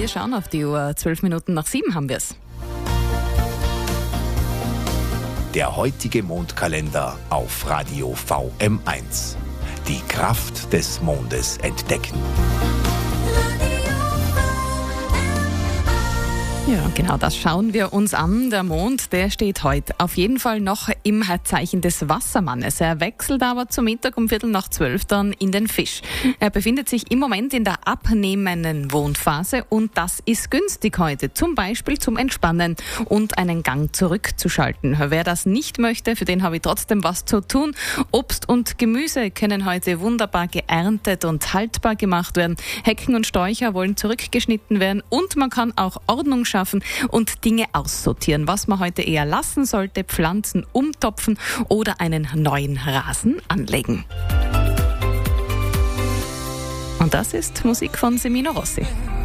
Wir schauen auf die Uhr. 7:12 haben wir es. Der heutige Mondkalender auf Radio VM1. Die Kraft des Mondes entdecken. Ja, genau das schauen wir uns an. Der Mond, der steht heute auf jeden Fall noch im Zeichen des Wassermannes. Er wechselt aber zum Mittag um 11:45 dann in den Fisch. Er befindet sich im Moment in der abnehmenden Mondphase und das ist günstig heute, zum Beispiel zum Entspannen und einen Gang zurückzuschalten. Wer das nicht möchte, für den habe ich trotzdem was zu tun. Obst und Gemüse können heute wunderbar geerntet und haltbar gemacht werden. Hecken und Sträucher wollen zurückgeschnitten werden und man kann auch Ordnung schaffen und Dinge aussortieren, was man heute eher lassen sollte, Pflanzen umtopfen oder einen neuen Rasen anlegen. Und das ist Musik von Semino Rossi.